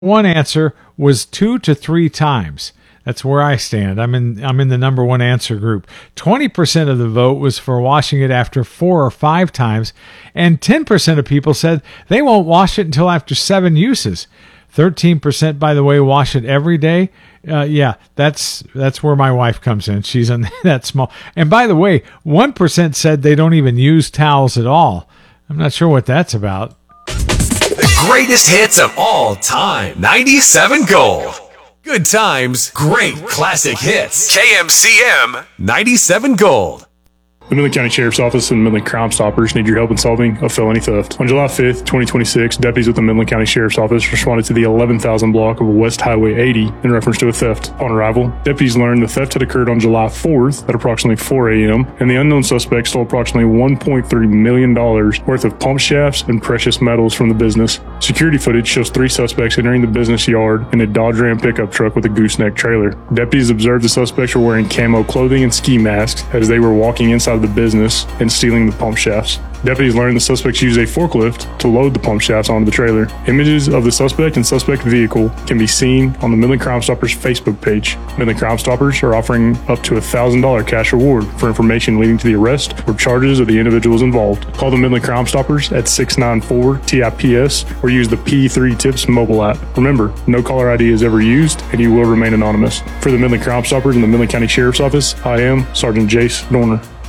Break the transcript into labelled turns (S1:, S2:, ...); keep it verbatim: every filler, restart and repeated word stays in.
S1: one answer was two to three times. That's where I stand. I'm in I'm in the number one answer group. twenty percent of the vote was for washing it after four or five times, and ten percent of people said they won't wash it until after seven uses. thirteen percent, by the way, wash it every day. Uh, yeah, that's that's where my wife comes in. She's in that small. And by the way, one percent said they don't even use towels at all. I'm not sure what that's about.
S2: The greatest hits of all time. ninety-seven Gold. Good times, great classic hits. K M C M ninety-seven Gold.
S3: The Midland County Sheriff's Office and Midland Crime Stoppers need your help in solving a felony theft. On July fifth, twenty twenty-six, deputies with the Midland County Sheriff's Office responded to the eleven thousand block of West Highway eighty in reference to a theft. On arrival, deputies learned the theft had occurred on July fourth at approximately four a.m., and the unknown suspect stole approximately one point three million dollars worth of pump shafts and precious metals from the business. Security footage shows three suspects entering the business yard in a Dodge Ram pickup truck with a gooseneck trailer. Deputies observed the suspects were wearing camo clothing and ski masks as they were walking inside the business and stealing the pump shafts. Deputies learned the suspects used a forklift to load the pump shafts onto the trailer. Images of the suspect and suspect vehicle can be seen on the Midland Crime Stoppers Facebook page. Midland Crime Stoppers are offering up to a one thousand dollars cash reward for information leading to the arrest or charges of the individuals involved. Call the Midland Crime Stoppers at six nine four T I P S or use the P three Tips mobile app. Remember, no caller I D is ever used and you will remain anonymous. For the Midland Crime Stoppers and the Midland County Sheriff's Office, I am Sergeant Jace Dorner.